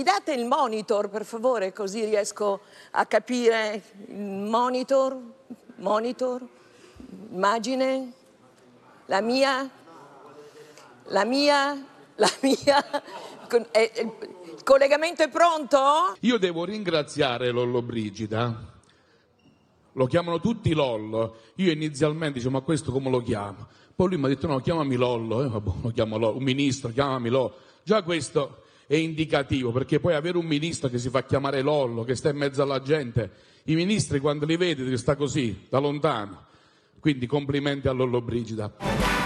mi date il monitor, per favore, così riesco a capire il monitor, immagine, la mia, il collegamento è pronto? Io devo ringraziare Lollobrigida. Lo chiamano tutti Lollo. Io inizialmente dicevo, ma questo come lo chiamo? Poi lui mi ha detto, no, chiamami Lollo. Vabbè, lo chiamo Lollo. Un ministro, chiamami Lollo. Già questo è indicativo, perché poi avere un ministro che si fa chiamare Lollo, che sta in mezzo alla gente, i ministri quando li vedi sta così, da lontano. Quindi complimenti a Lollobrigida.